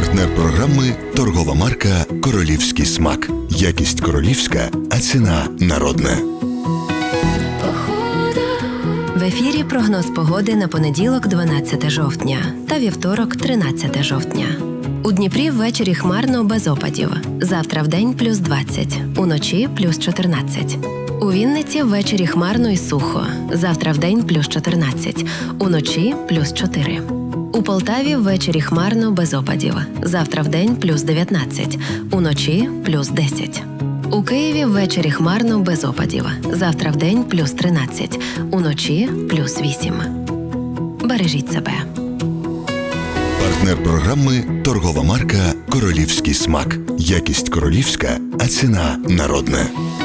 Партнер програми – торгова марка «Королівський смак». Якість королівська, а ціна народна. В ефірі прогноз погоди на понеділок 12 жовтня та вівторок 13 жовтня. У Дніпрі ввечері хмарно без опадів. Завтра вдень плюс 20, уночі плюс 14. У Вінниці ввечері хмарно і сухо. Завтра вдень плюс 14, уночі плюс 4. У Полтаві ввечері хмарно без опадів. Завтра вдень плюс 19, уночі плюс 10. У Києві ввечері хмарно без опадів. Завтра вдень плюс 13, уночі плюс 8. Бережіть себе. Партнер програми – торгова марка «Королівський смак». Якість королівська, а ціна народна.